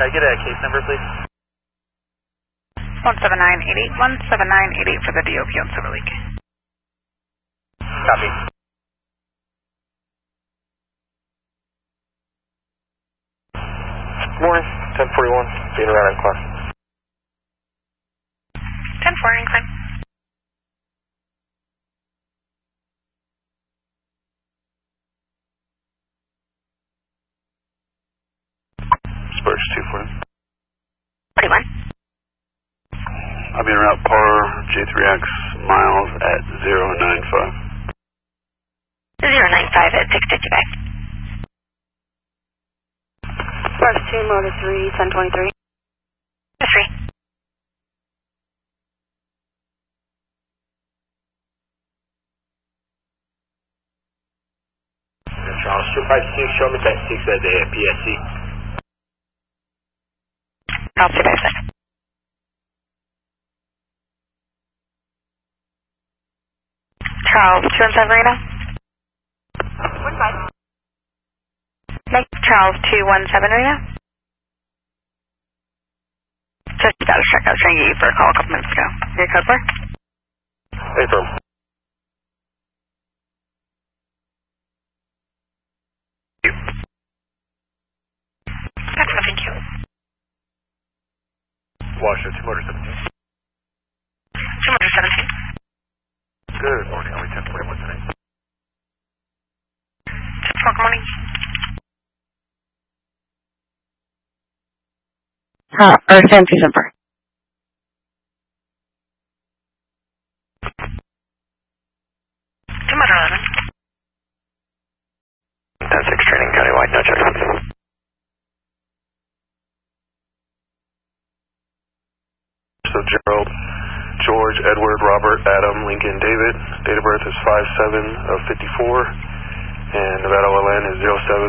Can I get a case number, please? 17988, 17988 for the DOP on Silver Lake. Copy. Morning, 1041, being around in class. 10-4, incline. Spurs 240. 41. I'll be en route par J3X miles at 095. 095 at 650 back. Spurs 2, Motor 3, 1023. 3. Charles 256, show me that 6 at the PSC. Charles 256. Charles 217 radar. 15. Make Charles 217 radar. Just status check. I was trying to get you for a call a couple minutes ago. Your code for? Hey, firm. Excellent, thank you. Washer 2 Motor 17. 2 Motor 17. Good morning, only 1041 today. 10-4, good morning. Or 10 December. 2 Motor 11. 10-6 training, countywide, no check. So Gerald, George, Edward, Robert, Adam, Lincoln, David. Date of birth is 5/7/54, and Nevada OLN is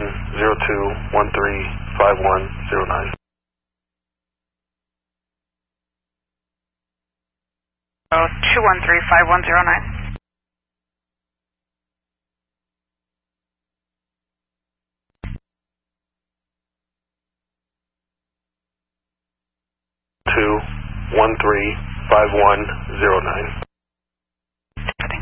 0702135109. 213-5109. Two 135109.